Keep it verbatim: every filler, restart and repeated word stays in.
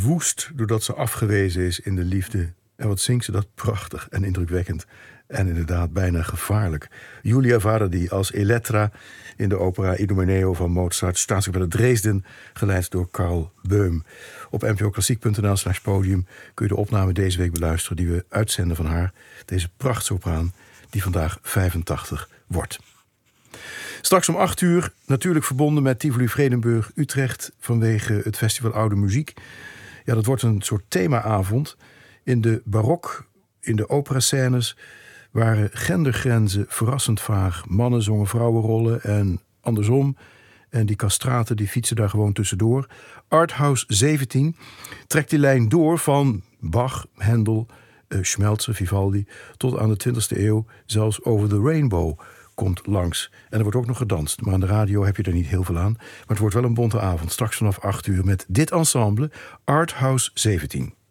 woest doordat ze afgewezen is in de liefde. En wat zingt ze dat prachtig en indrukwekkend. En inderdaad bijna gevaarlijk. Julia Vardi als Elettra in de opera Idomeneo van Mozart, Staatskapelle Dresden, geleid door Karl Böhm. Op n p o klassiek punt n l slash podium kun je de opname deze week beluisteren die we uitzenden van haar, deze prachtsopraan die vandaag vijfentachtig wordt. Straks om acht uur, natuurlijk verbonden met Tivoli Vredenburg Utrecht vanwege het Festival Oude Muziek. Ja, dat wordt een soort themaavond. In de barok, in de operascènes, waren gendergrenzen verrassend vaag. Mannen zongen vrouwenrollen en andersom. En die castraten die fietsen daar gewoon tussendoor. Arthouse zeventien trekt die lijn door van Bach, Händel, uh, Schmelzer, Vivaldi, tot aan de twintigste eeuw zelfs Over the Rainbow komt langs. En er wordt ook nog gedanst. Maar aan de radio heb je er niet heel veel aan. Maar het wordt wel een bonte avond. Straks vanaf acht uur met dit ensemble, Arthouse zeventien.